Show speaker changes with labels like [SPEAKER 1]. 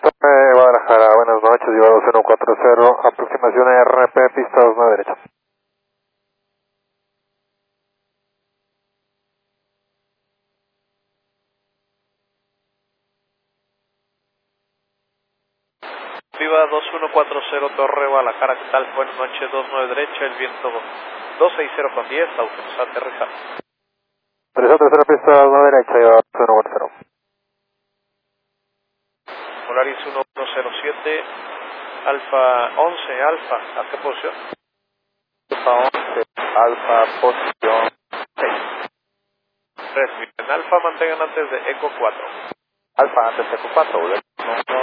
[SPEAKER 1] Guadalajara, buenas noches, Viva 2140, aproximación RP, pista 29 derecha.
[SPEAKER 2] Viva 2140, Torre Guadalajara, ¿qué tal? Buenas noches, 29 derecha, el viento 260 con 10, autoriza aterrizar.
[SPEAKER 1] Tercera pista 29 derecha, Viva 2140.
[SPEAKER 2] Polaris 1107, Alfa 11, Alfa, ¿a qué posición?
[SPEAKER 1] Alfa 11, Alfa, posición 6.
[SPEAKER 2] 3, bien, Alfa mantengan antes de Eco 4.
[SPEAKER 1] Alfa antes de Eco 4,